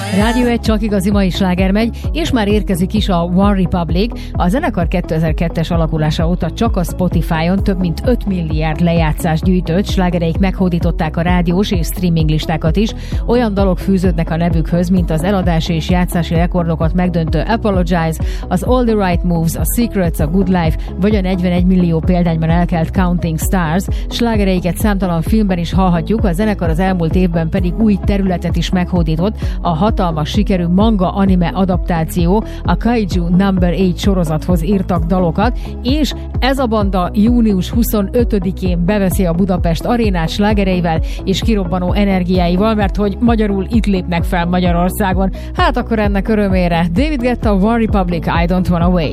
Rádió 1 csak igazi mai sláger megy, és már érkezik is a One Republic. A zenekar 2002-es alakulása óta csak a Spotify-on több mint 5 milliárd lejátszást gyűjtött, slágereik meghódították a rádiós és streaming listákat is. Olyan dalok fűződnek a nevükhöz, mint az eladási és játszási rekordokat megdöntő Apologize, az All the Right Moves, a Secrets, a Good Life, vagy a 41 millió példányban elkelt Counting Stars. Slágereiket számtalan filmben is hallhatjuk, a zenekar az elmúlt évben pedig új területet is meghódított, a hatalmas sikerű manga anime adaptáció, a Kaiju No. 8 sorozathoz írtak dalokat, és ez a banda június 25-én beveszi a Budapest arénát slágereivel és kirobbanó energiáival, mert hogy magyarul itt lépnek fel Magyarországon. Hát akkor ennek örömére David Guetta, One Republic, I Don't Wanna Wait.